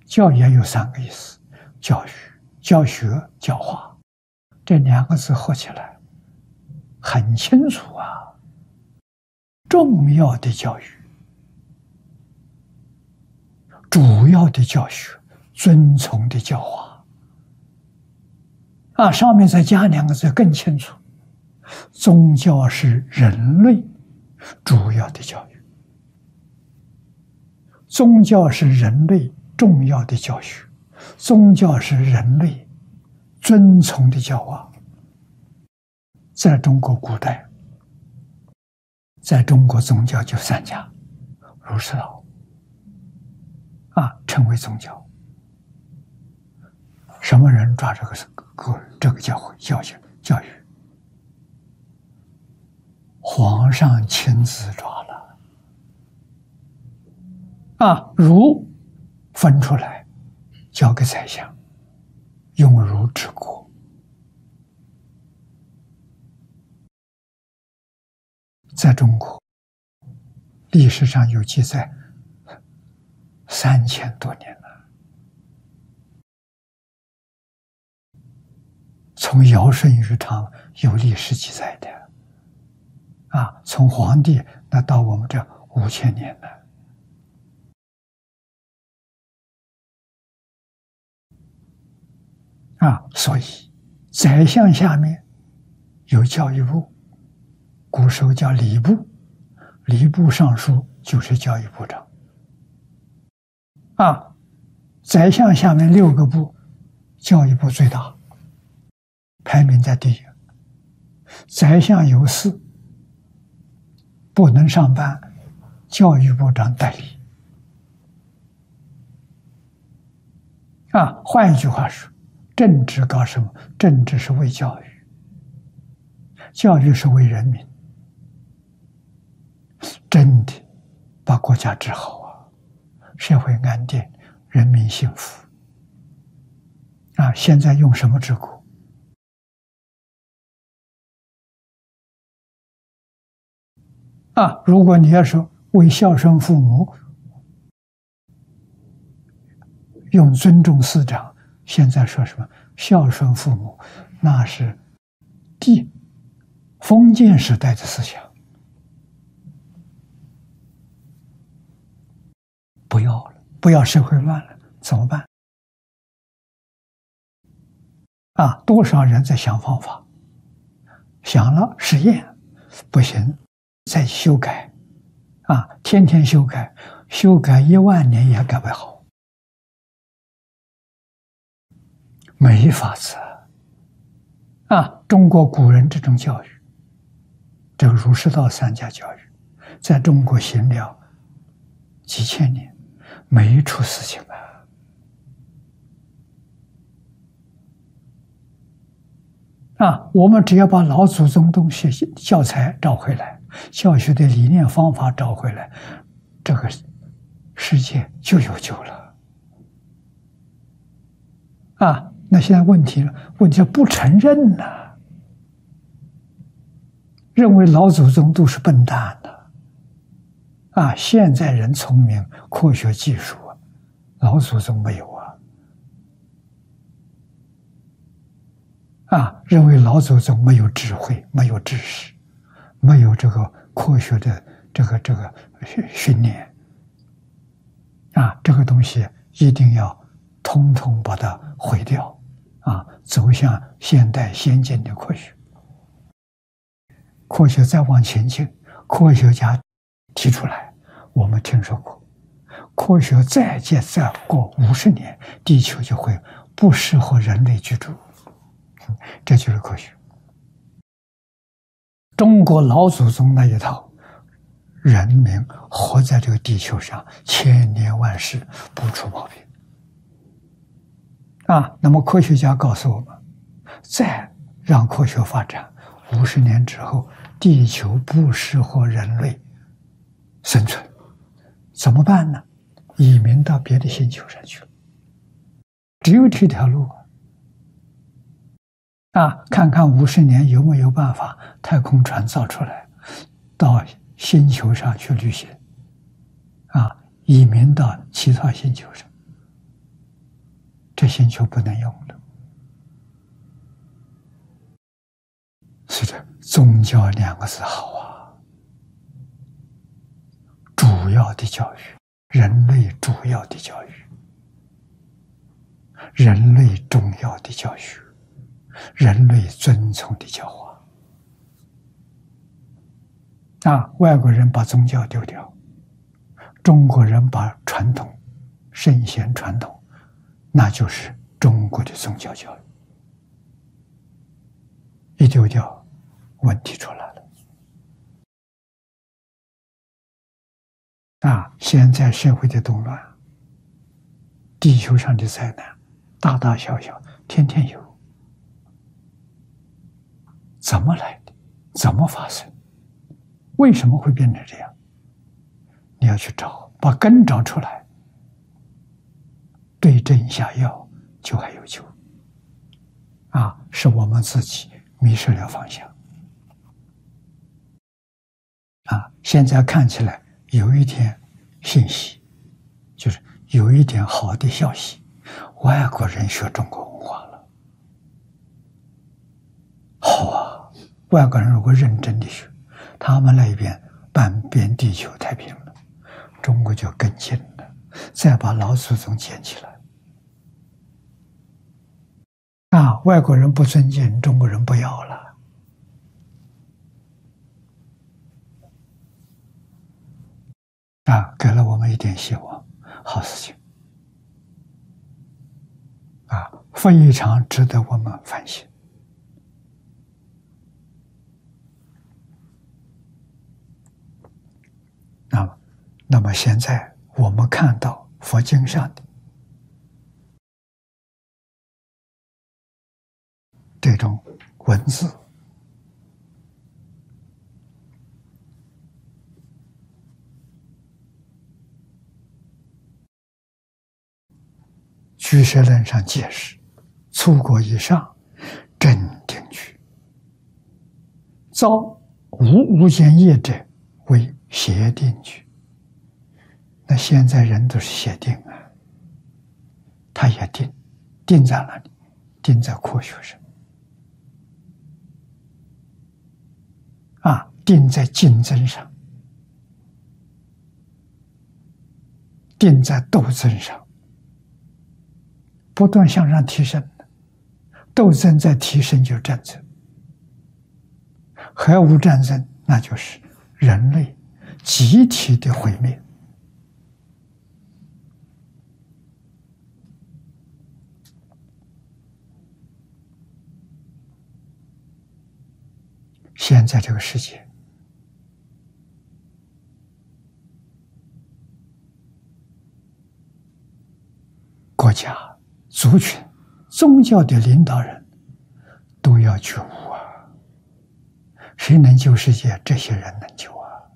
教也有三个意思：教育、教学、教化。这两个字合起来很清楚啊。重要的教育，主要的教学，遵从的教化啊。上面再加两个字更清楚：宗教是人类主要的教育，宗教是人类重要的教学，宗教是人类遵从的教化。在中国古代，在中国宗教就三家：儒释道称为宗教。什么人抓这个教育？皇上亲自抓了儒分出来交给宰相，用儒治国。在中国历史上有记载3000多年了，从尧舜禹汤有历史记载的从黄帝那到我们这5000年了所以宰相下面有教育部，古时候叫礼部，礼部尚书就是教育部长宰相下面6个部，教育部最大，排名在第一。宰相有事不能上班，教育部长代理换一句话说，政治搞什么？政治是为教育，教育是为人民，真的把国家治好社会安定，人民幸福现在用什么治国？如果你要说为孝顺父母，用尊重师长，现在说什么孝顺父母，那是封建时代的思想，不要了，不要社会乱了，怎么办？多少人在想方法，想了实验，不行，再修改天天修改10000年也改不好，没法子中国古人这种教育，这个儒释道3家教育，在中国行了几千年，没出事情我们只要把老祖宗东西教材找回来，教学的理念方法找回来，这个世界就有救了那现在问题不承认认为老祖宗都是笨蛋现在人聪明，科学技术老祖宗没有认为老祖宗没有智慧，没有知识，没有这个科学的这个训练这个东西一定要统统把它毁掉走向现代先进的科学。科学再往前进，科学家提出来，我们听说过，科学再过50年，地球就会不适合人类居住，这就是科学。中国老祖宗那一套，人民活在这个地球上千年万世不出毛病那么科学家告诉我们，再让科学发展50年之后，地球不适合人类生存，怎么办呢？移民到别的星球上去了，只有这条路看看50年有没有办法太空船造出来，到星球上去旅行移民到其他星球上这星球不能用了。所以这宗教两个字好啊，主要的教育，人类主要的教育，人类重要的教育，人类遵从的教化。外国人把宗教丢掉，中国人把传统圣贤传统，那就是中国的宗教教育。一丢掉，问题出来了。现在社会的动乱，地球上的灾难，大大小小，天天有。怎么来的？怎么发生？为什么会变成这样？你要去找，把根找出来，对症下药，就还有救。是我们自己迷失了方向。现在看起来有一点信息，就是有一点好的消息，外国人学中国文化了。好啊，外国人如果认真的学，他们那边半边地球太平了，中国就跟进了，再把老祖宗捡起来。外国人不尊敬，中国人不要了。给了我们一点希望，好事情。非常值得我们反省。那么现在我们看到佛经上的这种文字，居士论上解释：粗果以上，正定句；遭无间业者，为邪定句。那现在人都是邪定他也定，定在哪里？定在科学上，定在竞争上，定在斗争上，不断向上提升。斗争在提升就是战争，核武战争那就是人类集体的毁灭。现在这个世界，国家、族群、宗教的领导人都要觉悟谁能救世界？这些人能救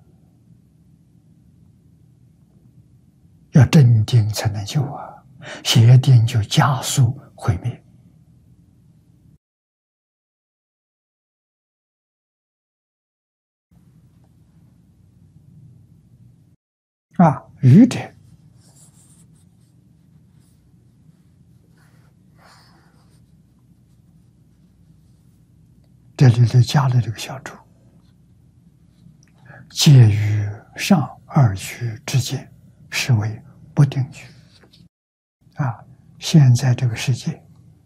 要镇定才能救邪定就加速毁灭。愚者这里就加了这个小注，介于上二句之间，是为不定句。现在这个世界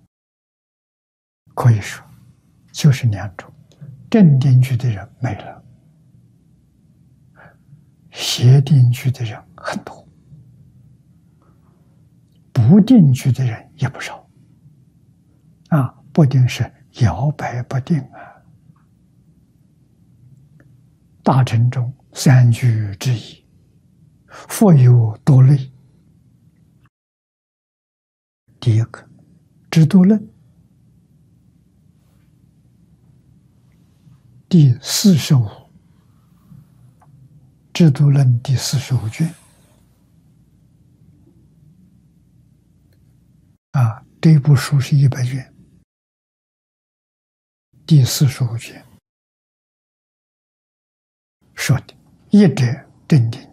可以说就是两种，正定句的人没了，邪定句的人很多，不定句的人也不少。不定是摇摆不定大乘中三句之一，佛有多类。第一个，制度论，第45，制度论第45卷。这部书是100卷，第45卷说的一者正定